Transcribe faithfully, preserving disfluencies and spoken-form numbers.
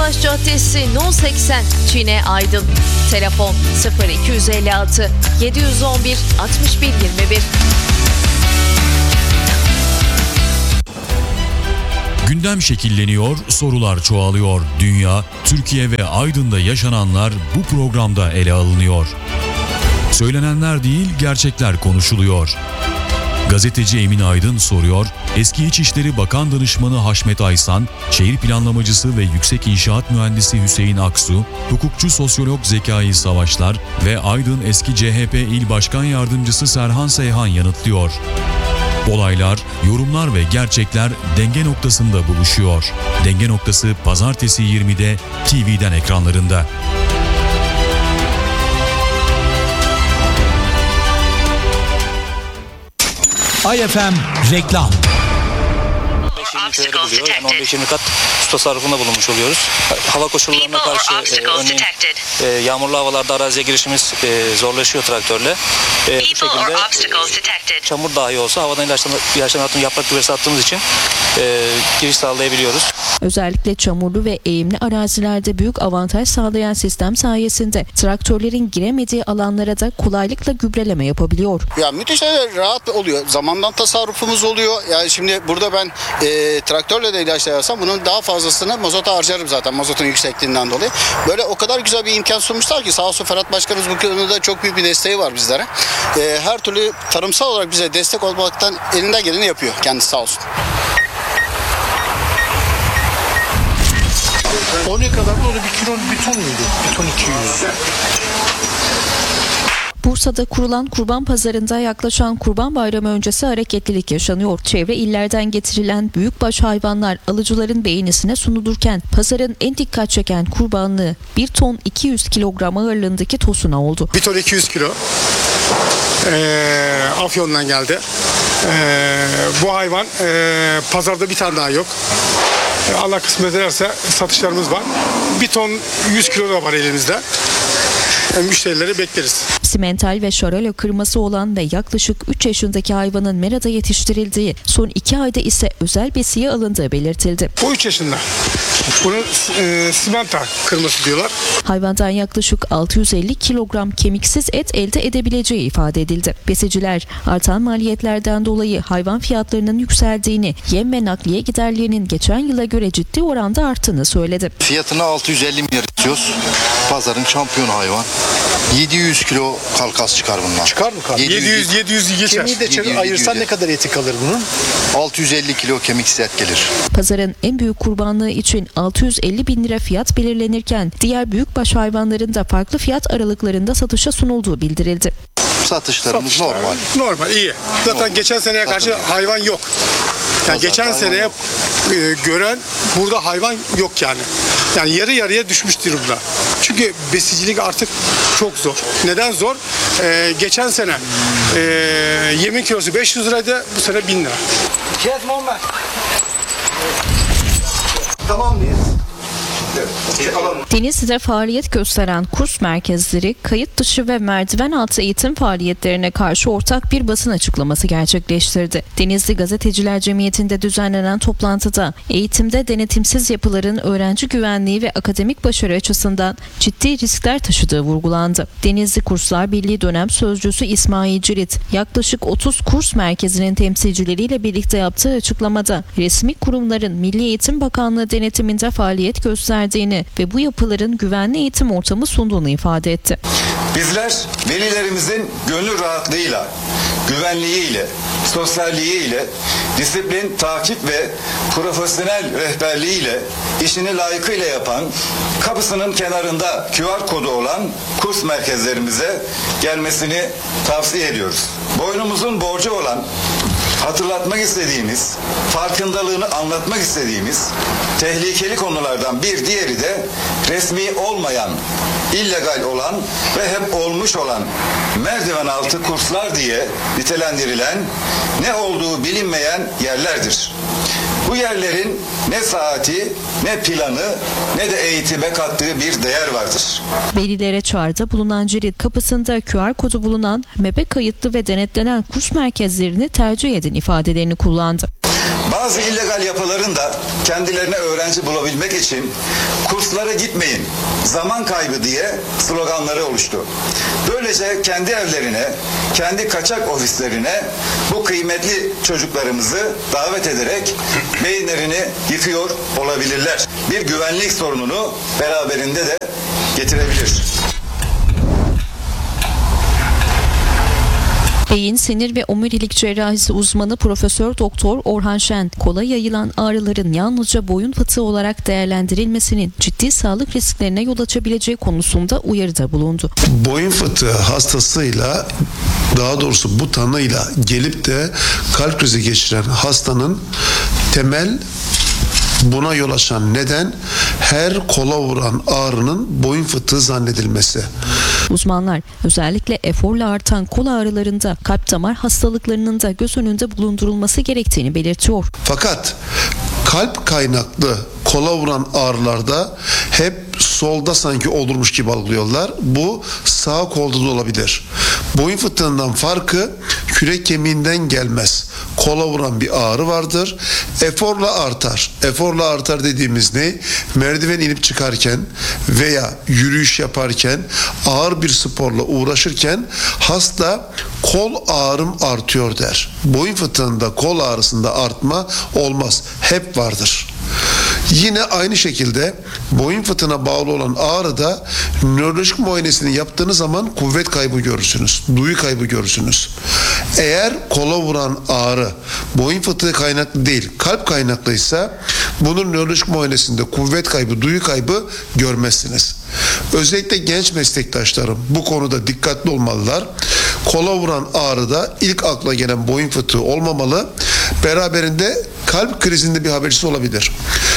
Savaş Caddesi No seksen Çin'e Aydın. Telefon sıfır iki yüz elli altı yedi yüz on bir altmış bir yirmi bir. Gündem şekilleniyor, sorular çoğalıyor. Dünya, Türkiye ve Aydın'da yaşananlar bu programda ele alınıyor. Söylenenler değil, gerçekler konuşuluyor. Gazeteci Emin Aydın soruyor, eski İçişleri Bakan Danışmanı Haşmet Aysan, şehir planlamacısı ve yüksek inşaat mühendisi Hüseyin Aksu, hukukçu sosyolog Zekai Savaşlar ve Aydın eski C H P İl Başkan Yardımcısı Serhan Seyhan yanıtlıyor. Olaylar, yorumlar ve gerçekler denge noktasında buluşuyor. Denge noktası pazartesi yirmide T V'den ekranlarında. I F M reklam. Buluyor. Yani on beş yirmi kat su tasarrufunda bulunmuş oluyoruz. Hava koşullarına karşı e, örneğin e, yağmurlu havalarda araziye girişimiz e, zorlaşıyor traktörle. E, bu şekilde çamur dahi olsa havadan ilaçlama, ilaçlama attığımız, yaprak gübresi attığımız için e, giriş sağlayabiliyoruz. Özellikle çamurlu ve eğimli arazilerde büyük avantaj sağlayan sistem sayesinde traktörlerin giremediği alanlara da kolaylıkla gübreleme yapabiliyor. Ya müthiş rahat oluyor. Zamandan tasarrufumuz oluyor. Yani şimdi burada ben e, traktörle de ilaçlayarsam bunun daha fazlasını mazota harcarım zaten, mazotun yüksekliğinden dolayı. Böyle o kadar güzel bir imkan sunmuşlar ki sağ olsun Ferhat Başkanımız bu konuda çok büyük bir desteği var bizlere. E, her türlü tarımsal olarak bize destek olmaktan elinden geleni yapıyor kendisi, sağ olsun. O ne kadar? O da bir kilo bir ton muydu? Bir ton iki yüz. Bursa'da kurulan kurban pazarında yaklaşan Kurban Bayramı öncesi hareketlilik yaşanıyor. Çevre illerden getirilen büyükbaş hayvanlar alıcıların beğenisine sunulurken pazarın en dikkat çeken kurbanlığı bir ton iki yüz kilogram ağırlığındaki tosuna oldu. Bir ton iki yüz kilo. Ee, Afyon'dan geldi. Ee, bu hayvan e, pazarda bir tane daha yok. Allah kısmet ederse satışlarımız var. Bir ton yüz kilo da var elimizde. Yani müşterileri bekleriz. Simental ve şaralo kırması olan ve yaklaşık üç yaşındaki hayvanın merada yetiştirildiği, son iki ayda ise özel besiye alındığı belirtildi. Bu üç yaşında. Bunun e, simental kırması diyorlar. Hayvandan yaklaşık altı yüz elli kilogram kemiksiz et elde edebileceği ifade edildi. Besiciler artan maliyetlerden dolayı hayvan fiyatlarının yükseldiğini, yem ve nakliye giderlerinin geçen yıla göre ciddi oranda arttığını söyledi. Fiyatını altı yüz elli milyar istiyoruz. Pazarın şampiyonu hayvan. yedi yüz kilo kalkas çıkar bundan. Çıkar mı kalkas? yedi yüz yedi yüz geçer. Kemiği de çıkar, ayırsan ne kadar eti kalır bunun? altı yüz elli kilo kemiksiz et gelir. Pazarın en büyük kurbanlığı için altı yüz elli bin lira fiyat belirlenirken diğer büyükbaş hayvanların da farklı fiyat aralıklarında satışa sunulduğu bildirildi. Satışlarımız Satışlar, normal. Normal, iyi. Zaten normal. Geçen seneye karşı Zaten hayvan yok. Yani geçen seneye e, gören burada hayvan yok yani. Yani yarı yarıya düşmüş durumda. Çünkü besicilik artık çok zor. Neden zor? Ee, geçen sene e, yemin kilosu beş yüz liraydı, bu sene bin lira. Tamam mıyız? Denizli'de faaliyet gösteren kurs merkezleri kayıt dışı ve merdiven altı eğitim faaliyetlerine karşı ortak bir basın açıklaması gerçekleştirdi. Denizli Gazeteciler Cemiyeti'nde düzenlenen toplantıda eğitimde denetimsiz yapıların öğrenci güvenliği ve akademik başarı açısından ciddi riskler taşıdığı vurgulandı. Denizli Kurslar Birliği dönem sözcüsü İsmail Cirit, yaklaşık otuz kurs merkezinin temsilcileriyle birlikte yaptığı açıklamada resmi kurumların Milli Eğitim Bakanlığı denetiminde faaliyet gösterdiğini ve bu yapıların güvenli eğitim ortamı sunduğunu ifade etti. Bizler velilerimizin gönül rahatlığıyla, güvenliğiyle, sosyalliğiyle, disiplin, takip ve profesyonel rehberliğiyle işini layıkıyla yapan, kapısının kenarında Q R kodu olan kurs merkezlerimize gelmesini tavsiye ediyoruz. Boynumuzun borcu olan, hatırlatmak istediğimiz, farkındalığını anlatmak istediğimiz tehlikeli konulardan bir diğeri de resmi olmayan, illegal olan ve hep olmuş olan merdiven altı kurslar diye nitelendirilen, ne olduğu bilinmeyen yerlerdir. Bu yerlerin ne saati, ne planı, ne de eğitime kattığı bir değer vardır. Velilere çağrıda bulunan Cirit, kapısında Q R kodu bulunan M E B E kayıtlı ve denetlenen kurs merkezlerini tercih edin ifadelerini kullandı. Bazı illegal yapıların da kendilerine öğrenci bulabilmek için kurslara gitmeyin, zaman kaybı diye sloganları oluştu. Böylece kendi evlerine, kendi kaçak ofislerine bu kıymetli çocuklarımızı davet ederek beyinlerini yıkıyor olabilirler. Bir güvenlik sorununu beraberinde de getirebilir. Beyin, sinir ve omurilik cerrahisi uzmanı Profesör Doktor Orhan Şen, kola yayılan ağrıların yalnızca boyun fıtığı olarak değerlendirilmesinin ciddi sağlık risklerine yol açabileceği konusunda uyarıda bulundu. Boyun fıtığı hastasıyla, daha doğrusu bu tanıyla gelip de kalp krizi geçiren hastanın temel buna yol açan neden her kola vuran ağrının boyun fıtığı zannedilmesi. Uzmanlar özellikle eforla artan kol ağrılarında kalp damar hastalıklarının da göz önünde bulundurulması gerektiğini belirtiyor. Fakat kalp kaynaklı kola vuran ağrılarda hep solda sanki olurmuş gibi algılıyorlar. Bu sağ kolda da olabilir. Boyun fıtığından farkı kürek kemiğinden gelmez. Kola vuran bir ağrı vardır. Eforla artar. Eforla artar dediğimiz ne? Merdiven inip çıkarken veya yürüyüş yaparken, ağır bir sporla uğraşırken hasta kol ağrım artıyor der. Boyun fıtığında kol ağrısında artma olmaz. Hep vardır. Yine aynı şekilde boyun fıtığına bağlı olan ağrıda nörolojik muayenesini yaptığınız zaman kuvvet kaybı görürsünüz. Duyu kaybı görürsünüz. Eğer kola vuran ağrı boyun fıtığı kaynaklı değil, kalp kaynaklıysa bunun nörolojik muayenesinde kuvvet kaybı, duyu kaybı görmezsiniz. Özellikle genç meslektaşlarım bu konuda dikkatli olmalılar. Kola vuran ağrıda ilk akla gelen boyun fıtığı olmamalı. Beraberinde kalp krizinde bir habercisi olabilir.